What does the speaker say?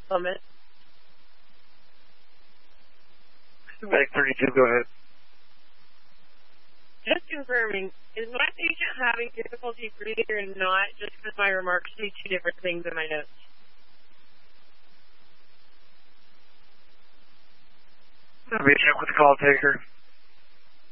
Summit. Bank 32, go ahead. Just confirming, is my patient having difficulty breathing or not, just because my remarks say two different things in my notes? Let me check with the call taker.